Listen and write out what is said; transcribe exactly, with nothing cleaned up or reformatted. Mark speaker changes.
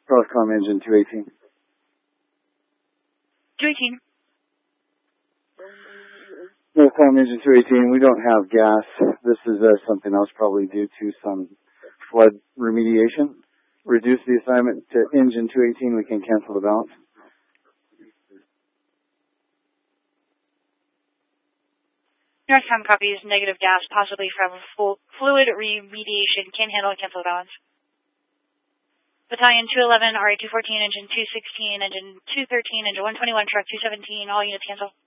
Speaker 1: Northcom engine two eighteen.
Speaker 2: two eighteen.
Speaker 1: Northcom engine two eighteen, we don't have gas. This is uh, something else probably due to some flood remediation. Reduce the assignment to engine two eighteen, we can cancel the balance.
Speaker 2: Northcom copies negative gas, possibly from full fluid remediation. Can handle and cancel the balance. Battalion two eleven, R A two fourteen, engine two sixteen, engine two thirteen, engine one twenty-one, truck two seventeen, all units cancel.